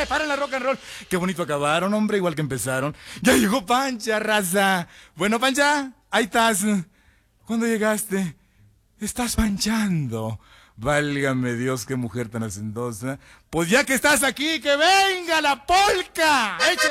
paren la rock and roll. Qué bonito acabaron, hombre, igual que empezaron. Ya llegó Pancha, raza. Bueno, Pancha, ahí estás. ¿Cuándo llegaste? Estás panchando. Válgame Dios, qué mujer tan hacendosa. Pues ya que estás aquí, que venga la polca.